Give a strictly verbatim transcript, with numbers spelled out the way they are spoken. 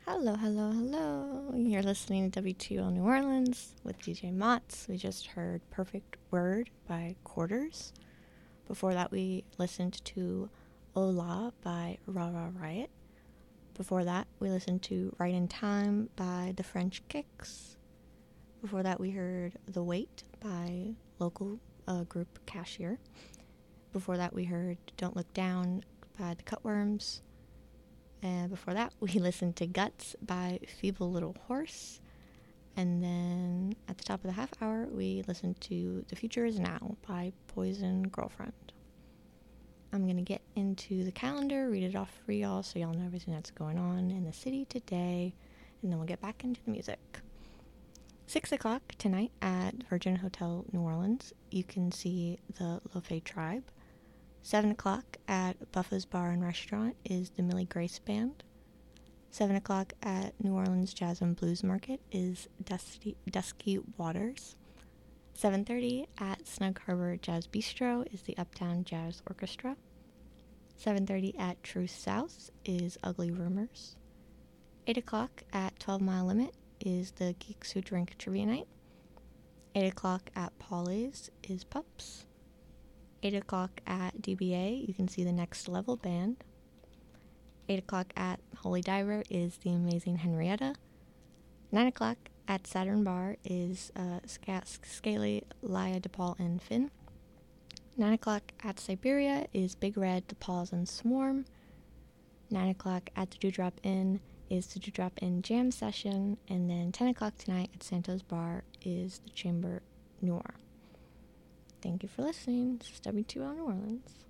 Hello, hello, hello. You're listening to W two L New Orleans with D J Motts. We just heard Perfect Word by Quarters. Before that, we listened to Ola by Ra Ra Riot. Before that, we listened to Right in Time by The French Kicks. Before that, we heard The Wait by local uh, group Cashier. Before that, we heard Don't Look Down by The Cutworms. And before that, we listened to Guts by Feeble Little Horse. And then at the top of the half hour, we listened to The Future Is Now by Poison Girlfriend. I'm going to get into the calendar, read it off for y'all so y'all know everything that's going on in the city today. And then we'll get back into the music. Six o'clock tonight at Virgin Hotel New Orleans, you can see the Lofay Tribe. Seven o'clock at Buffa's Bar and Restaurant is the Millie Grace Band. Seven o'clock at New Orleans Jazz and Blues Market is Dusty, Dusky Waters. Seven thirty at Snug Harbor Jazz Bistro is the Uptown Jazz Orchestra. Seven thirty at True South is Ugly Rumors. Eight o'clock at Twelve Mile Limit is the Geeks Who Drink Trivia Night. Eight o'clock at Polly's is Pups. Eight o'clock at D B A, you can see the Next Level Band. Eight o'clock at Holy Diver is the Amazing Henrietta. Nine o'clock at Saturn Bar is uh, Sc- Scaly, Laya, DePaul, and Finn. Nine o'clock at Siberia is Big Red, DePaul's, and Swarm. Nine o'clock at the Dewdrop Inn is the Dewdrop Inn Jam Session. And then ten o'clock tonight at Santos Bar is the Chamber Noir. Thank you for listening. This is W two L New Orleans.